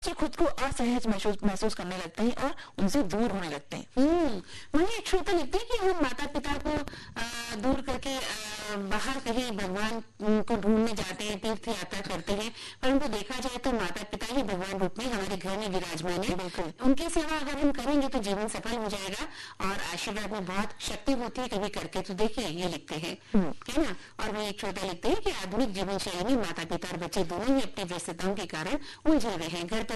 बच्चे खुद को असहज महसूस महसूस करने लगते हैं और उनसे दूर होने लगते हैं। वही एक श्रोता लिखते हैं कि हम माता पिता को दूर करके बाहर कहीं भगवान को ढूंढने जाते हैं, तीर्थ यात्रा करते हैं, परंतु देखा जाए तो माता पिता ही भगवान रूप में हमारे घर में विराजमान है। बिल्कुल। उनकी सेवा अगर हम करेंगे तो जीवन सफल हो जाएगा और आशीर्वाद में बहुत शक्ति होती है। कभी करके तो देखिए, ये लिखते हैं, है ना। और वो एक श्रोता लिखते हैं कि आधुनिक जीवन शैली में माता पिता और बच्चे दोनों ही अपनी व्यस्तताओं के कारण उलझे हुए हैं। घर